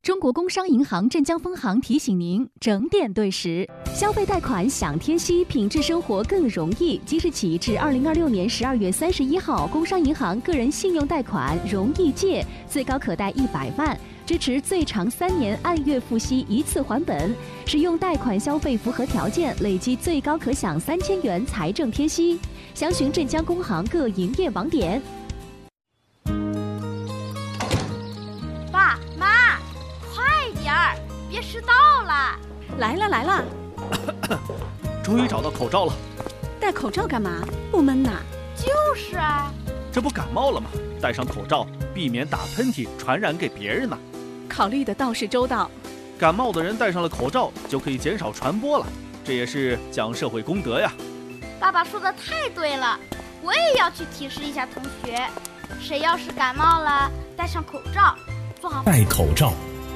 中国工商银行镇江分行提醒您整点对时，消费贷款享贴息，品质生活更容易。即日起至2026年12月31号，工商银行个人信用贷款容易借，最高可贷100万，支持最长3年按月付息一次还本。使用贷款消费符合条件，累计最高可享3000元财政贴息。详询镇江工行各营业网点。 爸妈，快点儿，别迟到了！ 来了， 终于找到口罩了。 戴口罩干嘛？不闷呐？ 就是啊， 这不感冒了吗？戴上口罩，避免打喷嚏传染给别人呢。 考虑的倒是周到。 感冒的人戴上了口罩，就可以减少传播了，这也是讲社会公德呀。 爸爸说的太对了，我也要去提示一下同学，谁要是感冒了，戴上口罩，做好戴口罩。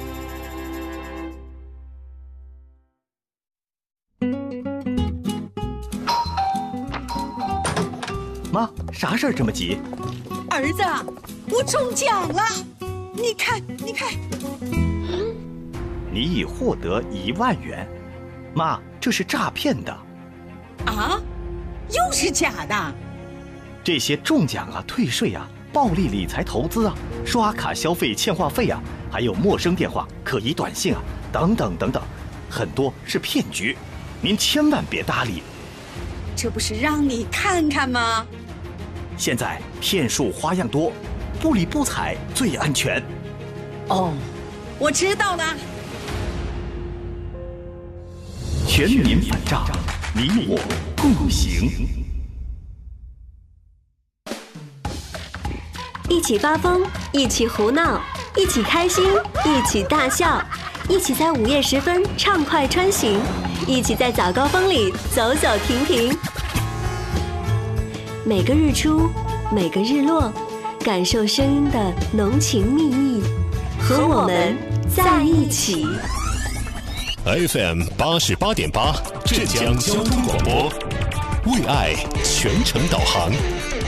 妈，啥事儿这么急？ 儿子，我中奖了！你看， 你已获得1万元。妈，这是诈骗的。 啊？又是假的？ 这些中奖啊、退税啊、暴力理财投资啊、刷卡消费欠话费啊，还有陌生电话、可疑短信啊，等等，很多是骗局，您千万别搭理。 这不是让你看看吗？ 现在骗术花样多，不理不睬最安全。 哦，我知道了。 全民反诈，你我共行。 一起发疯，一起胡闹，一起开心，一起大笑，一起在午夜时分畅快穿行，一起在早高峰里走走停停。每个日出，每个日落，感受声音的浓情蜜意，和我们在一起。 FM 88.8，浙江交通广播，为爱全程导航。